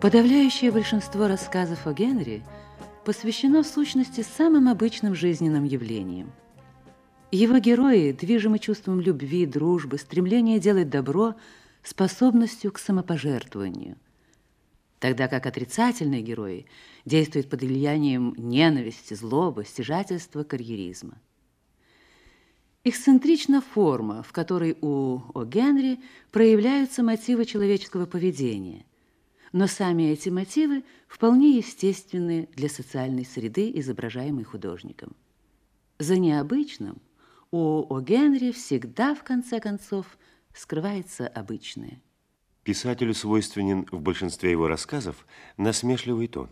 Подавляющее большинство рассказов о Генри посвящено в сущности самым обычным жизненным явлениям. Его герои движимы чувством любви, дружбы, стремления делать добро, способностью к самопожертвованию. Тогда как отрицательные герои действуют под влиянием ненависти, злобы, стяжательства, карьеризма. Эксцентрична форма, в которой у О. Генри проявляются мотивы человеческого поведения, но сами эти мотивы вполне естественны для социальной среды, изображаемой художником. За необычным у О. Генри всегда, в конце концов, скрывается обычное. Писателю свойственен в большинстве его рассказов насмешливый тон.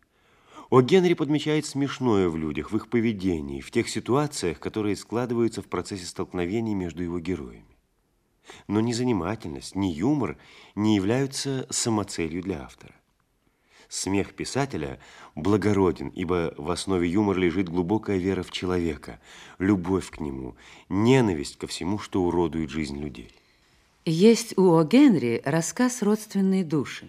О. Генри подмечает смешное в людях, в их поведении, в тех ситуациях, которые складываются в процессе столкновений между его героями. Но ни занимательность, ни юмор не являются самоцелью для автора. Смех писателя благороден, ибо в основе юмора лежит глубокая вера в человека, любовь к нему, ненависть ко всему, что уродует жизнь людей. Есть у О. Генри рассказ «Родственные души».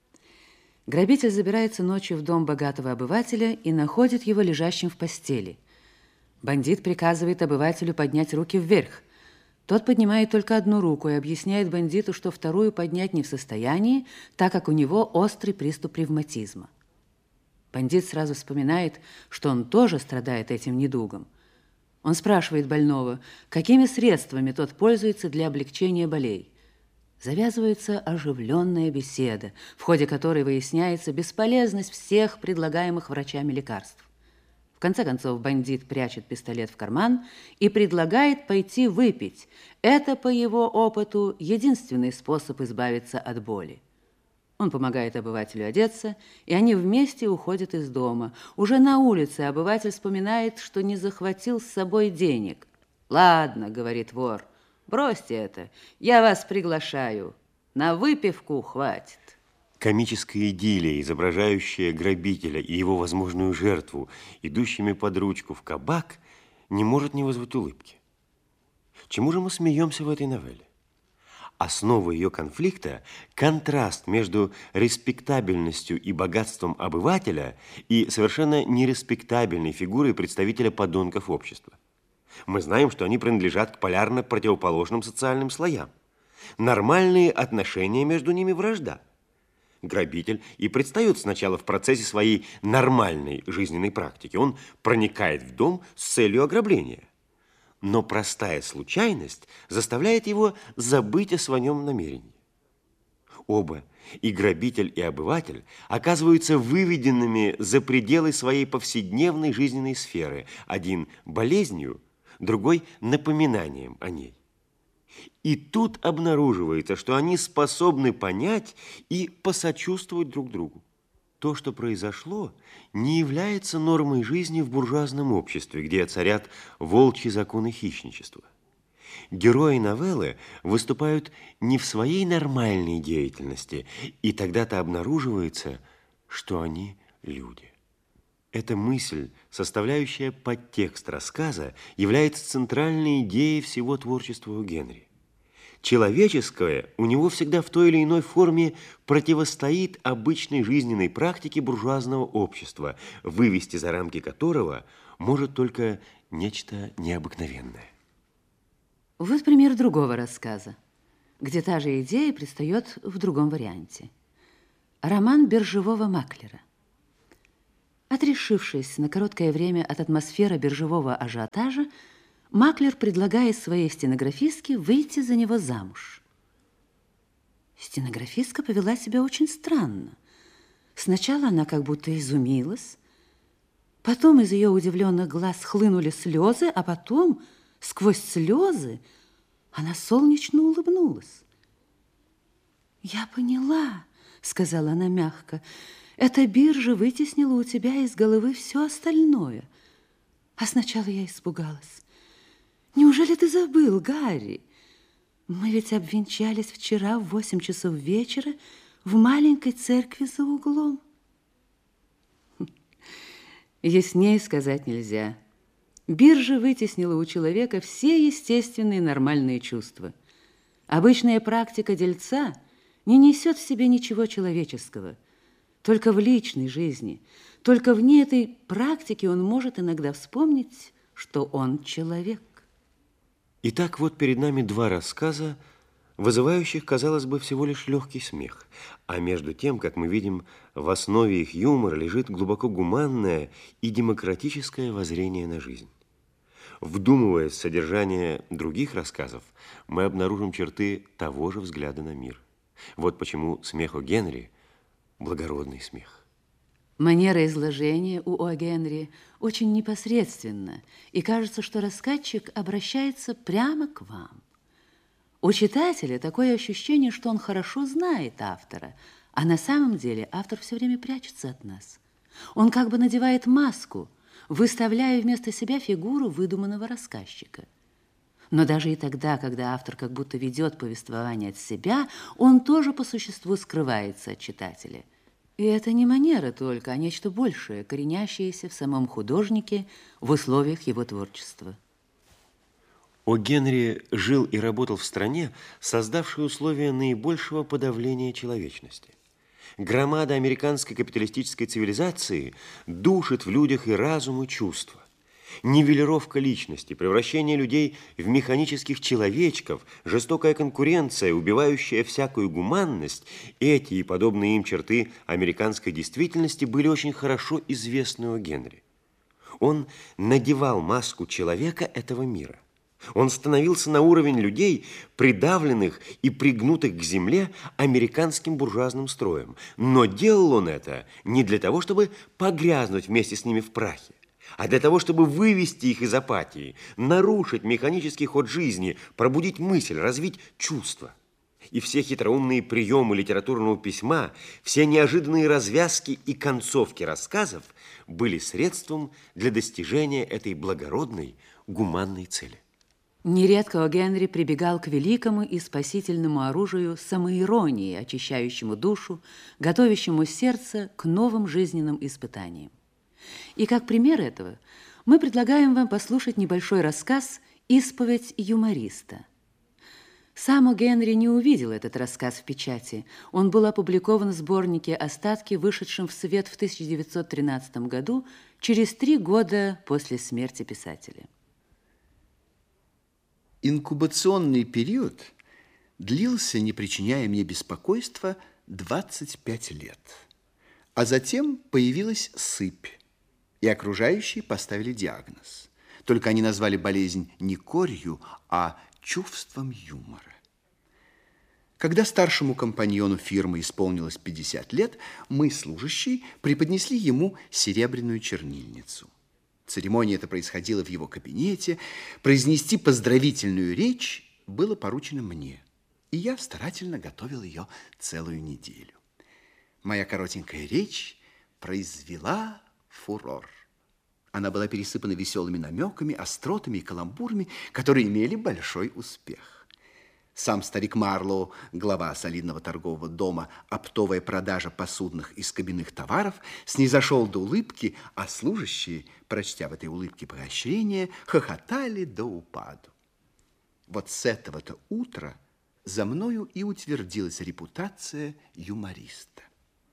Грабитель забирается ночью в дом богатого обывателя и находит его лежащим в постели. Бандит приказывает обывателю поднять руки вверх. Тот поднимает только одну руку и объясняет бандиту, что вторую поднять не в состоянии, так как у него острый приступ ревматизма. Бандит сразу вспоминает, что он тоже страдает этим недугом. Он спрашивает больного, какими средствами тот пользуется для облегчения болей. Завязывается оживленная беседа, в ходе которой выясняется бесполезность всех предлагаемых врачами лекарств. В конце концов, бандит прячет пистолет в карман и предлагает пойти выпить. Это, по его опыту, единственный способ избавиться от боли. Он помогает обывателю одеться, и они вместе уходят из дома. Уже на улице обыватель вспоминает, что не захватил с собой денег. «Ладно», — говорит вор, — «бросьте это, я вас приглашаю. На выпивку хватит». Комическая идиллия, изображающая грабителя и его возможную жертву, идущими под ручку в кабак, не может не вызвать улыбки. Чему же мы смеемся в этой новелле? Основа ее конфликта – контраст между респектабельностью и богатством обывателя и совершенно нереспектабельной фигурой представителя подонков общества. Мы знаем, что они принадлежат к полярно противоположным социальным слоям. Нормальные отношения между ними – вражда. Грабитель и предстает сначала в процессе своей нормальной жизненной практики. Он проникает в дом с целью ограбления. Но простая случайность заставляет его забыть о своем намерении. Оба, и грабитель, и обыватель, оказываются выведенными за пределы своей повседневной жизненной сферы. Один болезнью, другой напоминанием о ней. И тут обнаруживается, что они способны понять и посочувствовать друг другу. То, что произошло, не является нормой жизни в буржуазном обществе, где царят волчьи законы хищничества. Герои новеллы выступают не в своей нормальной деятельности, и тогда-то обнаруживается, что они люди. Эта мысль, составляющая подтекст рассказа, является центральной идеей всего творчества у Генри. Человеческое у него всегда в той или иной форме противостоит обычной жизненной практике буржуазного общества, вывести за рамки которого может только нечто необыкновенное. Вот пример другого рассказа, где та же идея предстает в другом варианте. Роман биржевого маклера. Отрешившись на короткое время от атмосферы биржевого ажиотажа, маклер предлагает своей стенографистке выйти за него замуж. Стенографистка повела себя очень странно. Сначала она как будто изумилась, потом из ее удивленных глаз хлынули слезы, а потом, сквозь слезы, она солнечно улыбнулась. «Я поняла», — сказала она мягко, — «эта биржа вытеснила у тебя из головы все остальное. А сначала я испугалась. Неужели ты забыл, Гарри? Мы ведь обвенчались вчера в 8 часов вечера в маленькой церкви за углом». Яснее сказать нельзя. Биржа вытеснила у человека все естественные нормальные чувства. Обычная практика дельца не несет в себе ничего человеческого. Только в личной жизни, только вне этой практики он может иногда вспомнить, что он человек. Итак, вот перед нами два рассказа, вызывающих, казалось бы, всего лишь легкий смех. А между тем, как мы видим, в основе их юмора лежит глубоко гуманное и демократическое воззрение на жизнь. Вдумываясь в содержание других рассказов, мы обнаружим черты того же взгляда на мир. Вот почему смех О. Генри – благородный смех. Манера изложения у О. Генри очень непосредственна, и кажется, что рассказчик обращается прямо к вам. У читателя такое ощущение, что он хорошо знает автора, а на самом деле автор все время прячется от нас. Он как бы надевает маску, выставляя вместо себя фигуру выдуманного рассказчика. Но даже и тогда, когда автор как будто ведет повествование от себя, он тоже по существу скрывается от читателя. И это не манера только, а нечто большее, коренящееся в самом художнике в условиях его творчества. О. Генри жил и работал в стране, создавшей условия наибольшего подавления человечности. Громада американской капиталистической цивилизации душит в людях и разум, и чувства. Нивелировка личности, превращение людей в механических человечков, жестокая конкуренция, убивающая всякую гуманность, эти и подобные им черты американской действительности были очень хорошо известны О. Генри. Он надевал маску человека этого мира. Он становился на уровень людей, придавленных и пригнутых к земле американским буржуазным строем. Но делал он это не для того, чтобы погрязнуть вместе с ними в прахе, а для того, чтобы вывести их из апатии, нарушить механический ход жизни, пробудить мысль, развить чувства. И все хитроумные приемы литературного письма, все неожиданные развязки и концовки рассказов были средством для достижения этой благородной, гуманной цели. Нередко О. Генри прибегал к великому и спасительному оружию самоиронии, очищающему душу, готовящему сердце к новым жизненным испытаниям. И как пример этого мы предлагаем вам послушать небольшой рассказ «Исповедь юмориста». Сам О. Генри не увидел этот рассказ в печати. Он был опубликован в сборнике «Остатки», вышедшем в свет в 1913 году, через 3 года после смерти писателя. Инкубационный период длился, не причиняя мне беспокойства, 25 лет. А затем появилась сыпь, и окружающие поставили диагноз. Только они назвали болезнь не корью, а чувством юмора. Когда старшему компаньону фирмы исполнилось 50 лет, мы, служащие, преподнесли ему серебряную чернильницу. Церемония эта происходила в его кабинете. Произнести поздравительную речь было поручено мне, и я старательно готовил ее целую неделю. Моя коротенькая речь произвела фурор. Она была пересыпана веселыми намеками, остротами и каламбурами, которые имели большой успех. Сам старик Марлоу, глава солидного торгового дома, оптовая продажа посудных и скобяных товаров, снизошел до улыбки, а служащие, прочтя в этой улыбке поощрение, хохотали до упаду. Вот с этого-то утра за мною и утвердилась репутация юмориста.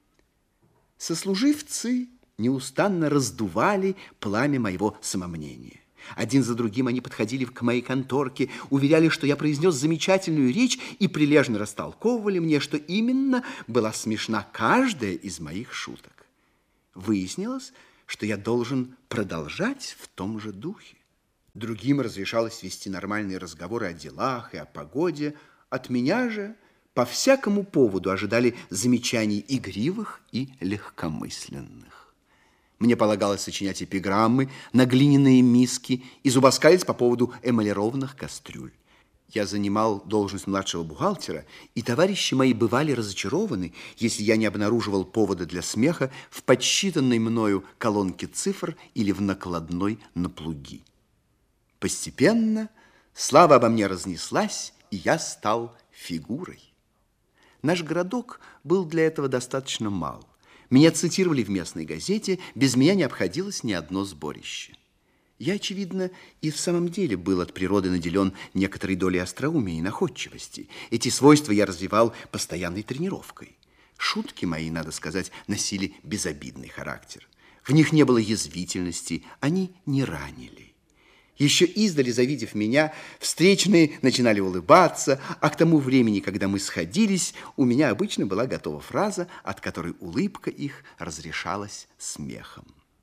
Сослуживцы неустанно раздували пламя моего самомнения. Один за другим они подходили к моей конторке, уверяли, что я произнес замечательную речь и прилежно растолковывали мне, что именно была смешна каждая из моих шуток. Выяснилось, что я должен продолжать в том же духе. Другим разрешалось вести нормальные разговоры о делах и о погоде. От меня же по всякому поводу ожидали замечаний игривых и легкомысленных. Мне полагалось сочинять эпиграммы на глиняные миски и зубоскалить по поводу эмалированных кастрюль. Я занимал должность младшего бухгалтера, и товарищи мои бывали разочарованы, если я не обнаруживал повода для смеха в подсчитанной мною колонке цифр или в накладной на плуги. Постепенно слава обо мне разнеслась, и я стал фигурой. Наш городок был для этого достаточно мал. Меня цитировали в местной газете, без меня не обходилось ни одно сборище. Я, очевидно, и в самом деле был от природы наделен некоторой долей остроумия и находчивости. Эти свойства я развивал постоянной тренировкой. Шутки мои, надо сказать, носили безобидный характер. В них не было язвительности, они не ранили. Еще издали, завидев меня, встречные начинали улыбаться, а к тому времени, когда мы сходились, у меня обычно была готова фраза, от которой улыбка их разрешалась смехом.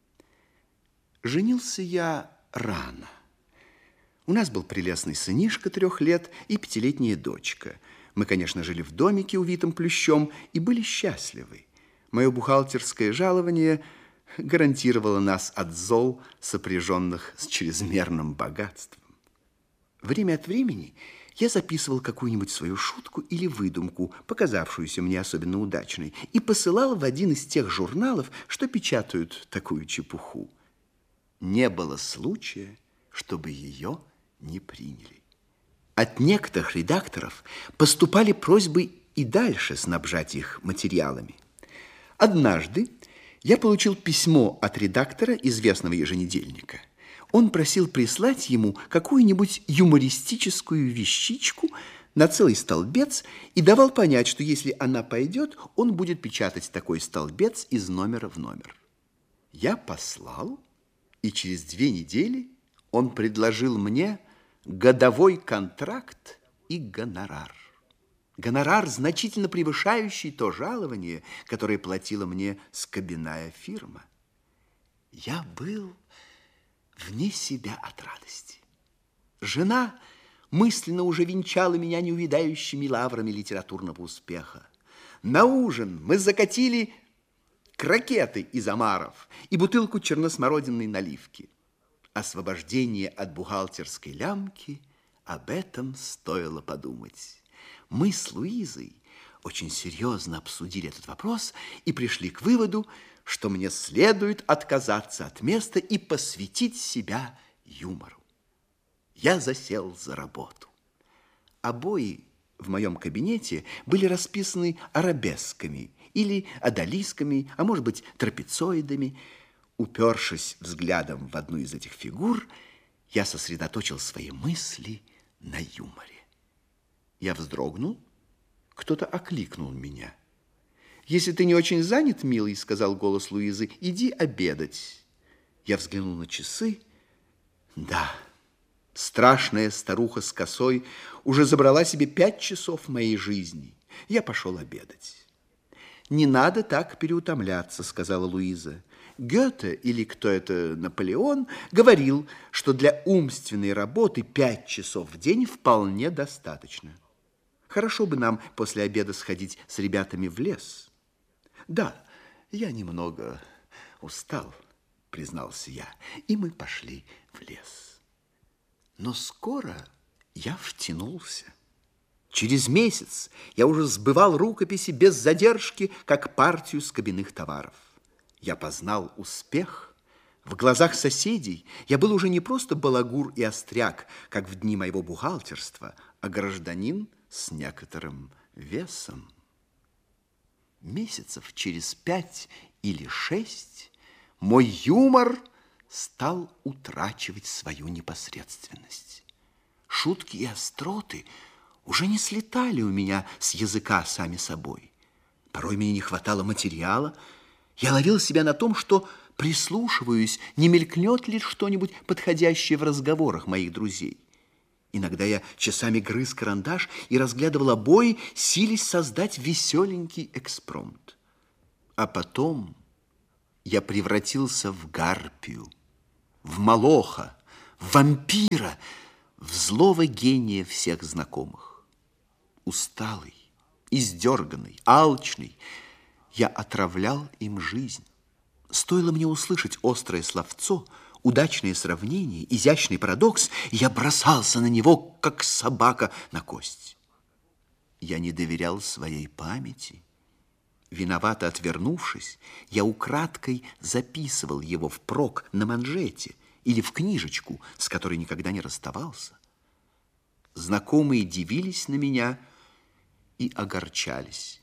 Женился я рано. У нас был прелестный сынишка 3 лет и 5-летняя дочка. Мы, конечно, жили в домике, увитом плющом, и были счастливы. Мое бухгалтерское жалование гарантировало нас от зол, сопряженных с чрезмерным богатством. Время от времени я записывал какую-нибудь свою шутку или выдумку, показавшуюся мне особенно удачной, и посылал в один из тех журналов, что печатают такую чепуху. Не было случая, чтобы ее не приняли. От некоторых редакторов поступали просьбы и дальше снабжать их материалами. Однажды я получил письмо от редактора известного еженедельника. Он просил прислать ему какую-нибудь юмористическую вещичку на целый столбец и давал понять, что если она пойдет, он будет печатать такой столбец из номера в номер. Я послал, и через 2 недели он предложил мне годовой контракт и гонорар. Гонорар, значительно превышающий то жалование, которое платила мне скобяная фирма. Я был вне себя от радости. Жена мысленно уже венчала меня неувядающими лаврами литературного успеха. На ужин мы закатили крокеты из омаров и бутылку черносмородинной наливки. Освобождение от бухгалтерской лямки, об этом стоило подумать. Мы с Луизой очень серьезно обсудили этот вопрос и пришли к выводу, что мне следует отказаться от места и посвятить себя юмору. Я засел за работу. Обои в моем кабинете были расписаны арабесками или одолисками, а может быть трапециоидами. Упершись взглядом в одну из этих фигур, я сосредоточил свои мысли на юморе. Я вздрогнул, кто-то окликнул меня. «Если ты не очень занят, милый, — сказал голос Луизы, — иди обедать». Я взглянул на часы. Да, страшная старуха с косой уже забрала себе 5 часов моей жизни. Я пошел обедать. «Не надо так переутомляться, — сказала Луиза. Гёте, или кто это, Наполеон, говорил, что для умственной работы 5 часов в день вполне достаточно. Хорошо бы нам после обеда сходить с ребятами в лес». «Да, я немного устал, — признался я, — и мы пошли в лес. Но скоро я втянулся. Через месяц я уже сбывал рукописи без задержки, как партию скобяных товаров. Я познал успех. В глазах соседей я был уже не просто балагур и остряк, как в дни моего бухгалтерства, а гражданин с некоторым весом. Месяцев через 5 или 6 мой юмор стал утрачивать свою непосредственность. Шутки и остроты уже не слетали у меня с языка сами собой. Порой мне не хватало материала. Я ловил себя на том, что прислушиваюсь, не мелькнет ли что-нибудь подходящее в разговорах моих друзей. Иногда я часами грыз карандаш и разглядывал обои, силясь создать веселенький экспромт. А потом я превратился в гарпию, в молоха, в вампира, в злого гения всех знакомых. Усталый, издерганный, алчный, я отравлял им жизнь. Стоило мне услышать острое словцо, удачное сравнение, изящный парадокс, и я бросался на него, как собака на кость. Я не доверял своей памяти. Виновато отвернувшись, я украдкой записывал его впрок на манжете или в книжечку, с которой никогда не расставался. Знакомые дивились на меня и огорчались.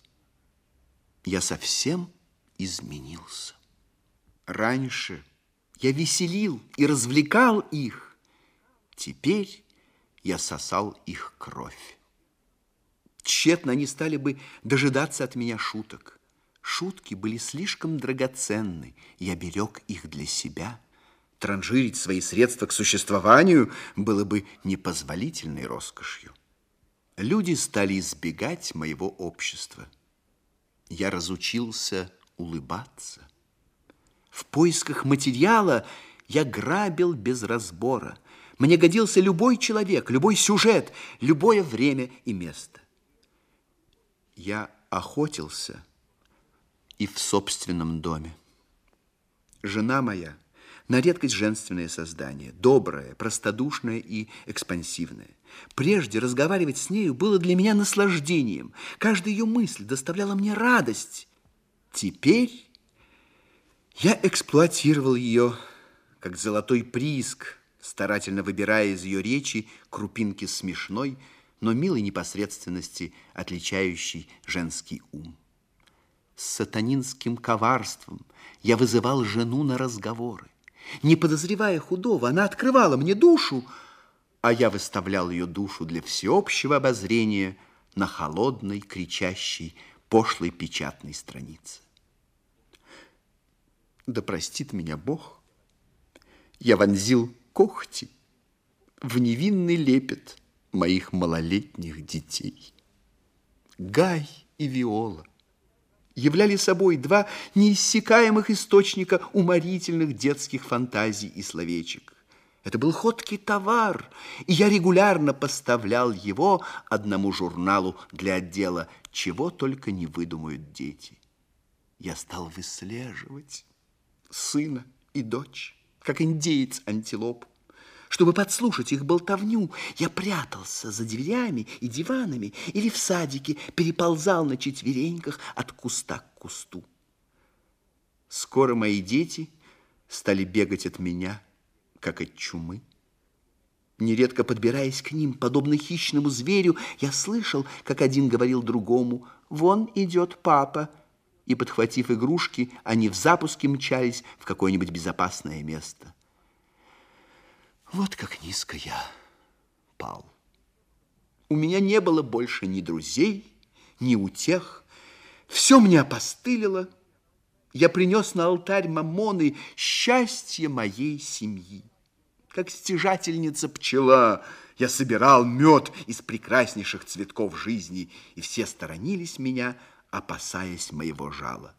Я совсем изменился. Раньше я веселил и развлекал их. Теперь я сосал их кровь. Тщетно они стали бы дожидаться от меня шуток. Шутки были слишком драгоценны, я берег их для себя. Транжирить свои средства к существованию было бы непозволительной роскошью. Люди стали избегать моего общества. Я разучился улыбаться. В поисках материала я грабил без разбора. Мне годился любой человек, любой сюжет, любое время и место. Я охотился и в собственном доме. Жена моя на редкость женственное создание, доброе, простодушное и экспансивное. Прежде разговаривать с нею было для меня наслаждением. Каждая ее мысль доставляла мне радость. Теперь я эксплуатировал ее, как золотой прииск, старательно выбирая из ее речи крупинки смешной, но милой непосредственности, отличающей женский ум. С сатанинским коварством я вызывал жену на разговоры. Не подозревая худого, она открывала мне душу, а я выставлял ее душу для всеобщего обозрения на холодной, кричащей, пошлой печатной странице. Да простит меня Бог, я вонзил когти в невинный лепет моих малолетних детей. Гай и Виола являли собой два неиссякаемых источника уморительных детских фантазий и словечек. Это был ходкий товар, и я регулярно поставлял его одному журналу для отдела «Чего только не выдумают дети». Я стал выслеживать сына и дочь, как индеец антилопу. Чтобы подслушать их болтовню, я прятался за дверями и диванами или в садике переползал на четвереньках от куста к кусту. Скоро мои дети стали бегать от меня, как от чумы. Нередко подбираясь к ним, подобно хищному зверю, я слышал, как один говорил другому: «Вон идет папа», и, подхватив игрушки, они в запуске мчались в какое-нибудь безопасное место. Вот как низко я пал. У меня не было больше ни друзей, ни утех. Все мне опостылило. Я принес на алтарь Мамоны счастье моей семьи. Как стяжательница-пчела я собирал мед из прекраснейших цветков жизни, и все сторонились меня, опасаясь моего жала.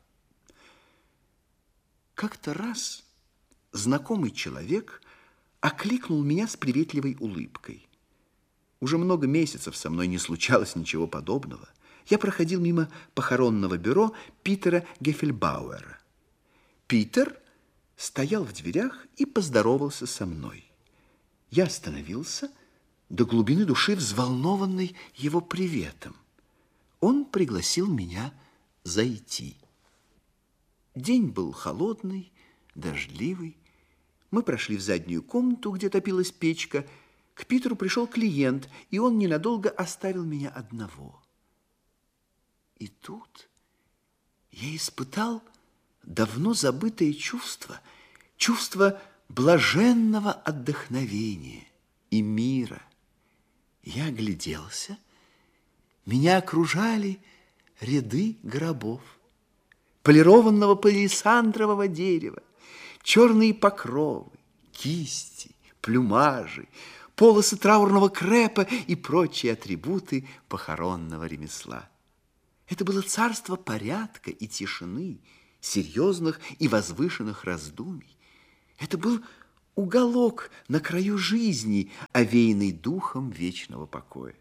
Как-то раз знакомый человек окликнул меня с приветливой улыбкой. Уже много месяцев со мной не случалось ничего подобного. Я проходил мимо похоронного бюро Питера Геффельбауэра. Питер стоял в дверях и поздоровался со мной. Я остановился, до глубины души взволнованный его приветом. Он пригласил меня зайти. День был холодный, дождливый. Мы прошли в заднюю комнату, где топилась печка. К Питеру пришел клиент, и он ненадолго оставил меня одного. И тут я испытал давно забытое чувство, чувство блаженного отдохновения и мира. Я огляделся, меня окружали ряды гробов, полированного палисандрового дерева, черные покровы, кисти, плюмажи, полосы траурного крепа и прочие атрибуты похоронного ремесла. Это было царство порядка и тишины, серьезных и возвышенных раздумий. Это был уголок на краю жизни, овеянный духом вечного покоя.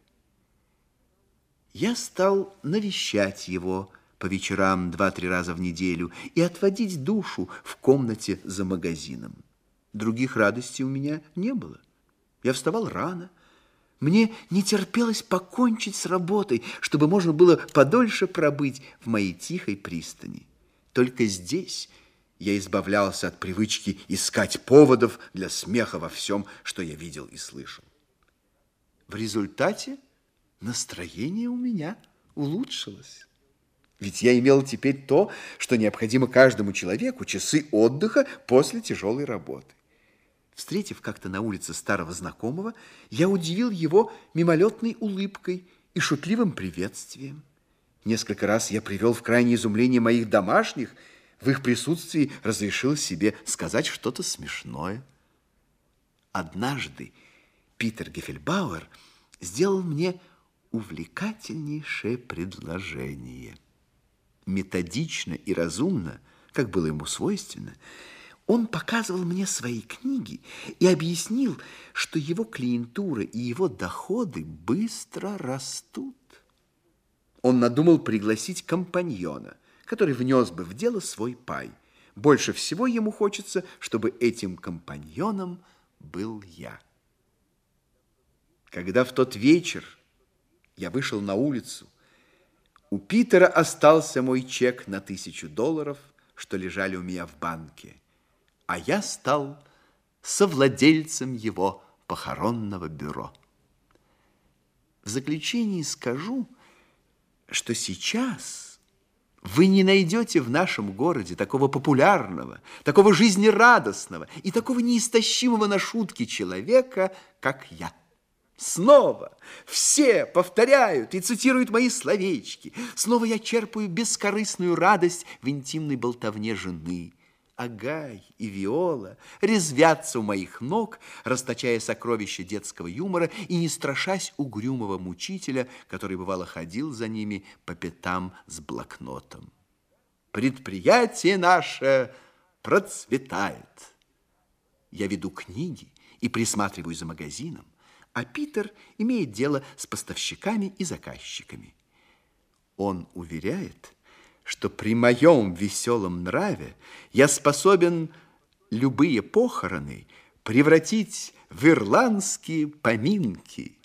Я стал навещать его по вечерам 2-3 раза в неделю и отводить душу в комнате за магазином. Других радостей у меня не было. Я вставал рано. Мне не терпелось покончить с работой, чтобы можно было подольше пробыть в моей тихой пристани. Только здесь я избавлялся от привычки искать поводов для смеха во всем, что я видел и слышал. В результате настроение у меня улучшилось. Ведь я имел теперь то, что необходимо каждому человеку — часы отдыха после тяжелой работы. Встретив как-то на улице старого знакомого, я удивил его мимолетной улыбкой и шутливым приветствием. Несколько раз я привел в крайнее изумление моих домашних. В их присутствии разрешил себе сказать что-то смешное. Однажды Питер Геффельбауэр сделал мне увлекательнейшее предложение. Методично и разумно, как было ему свойственно, он показывал мне свои книги и объяснил, что его клиентура и его доходы быстро растут. Он надумал пригласить компаньона, который внес бы в дело свой пай. Больше всего ему хочется, чтобы этим компаньоном был я. Когда в тот вечер я вышел на улицу, у Питера остался мой чек на $1000, что лежали у меня в банке, а я стал совладельцем его похоронного бюро. В заключении скажу, что сейчас вы не найдете в нашем городе такого популярного, такого жизнерадостного и такого неистощимого на шутки человека, как я. Снова все повторяют и цитируют мои словечки. Снова я черпаю бескорыстную радость в интимной болтовне жены. А Гай и Виола резвятся у моих ног, расточая сокровища детского юмора и не страшась угрюмого мучителя, который, бывало, ходил за ними по пятам с блокнотом. Предприятие наше процветает. Я веду книги и присматриваю за магазином, а Питер имеет дело с поставщиками и заказчиками. Он уверяет, что при моем веселом нраве я способен любые похороны превратить в ирландские поминки.